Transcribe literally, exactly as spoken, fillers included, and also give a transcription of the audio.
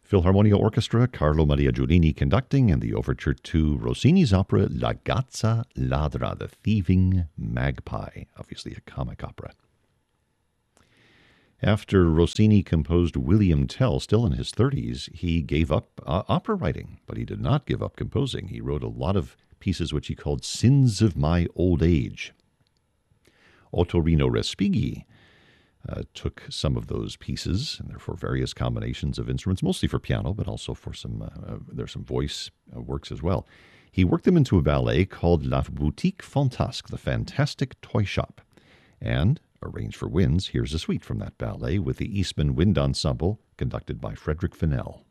Philharmonia Orchestra, Carlo Maria Giulini conducting, and the overture to Rossini's opera La Gazza Ladra, the Thieving Magpie, obviously a comic opera. After Rossini composed William Tell, still in his thirties, he gave up uh, opera writing, but he did not give up composing. He wrote a lot of pieces which he called Sins of My Old Age. Ottorino Respighi Uh, took some of those pieces, and therefore various combinations of instruments, mostly for piano, but also for some, uh, uh, there's some voice uh, works as well. He worked them into a ballet called La Boutique Fantasque, the Fantastic Toy Shop. And, arranged for winds, here's a suite from that ballet with the Eastman Wind Ensemble, conducted by Frederick Fennell.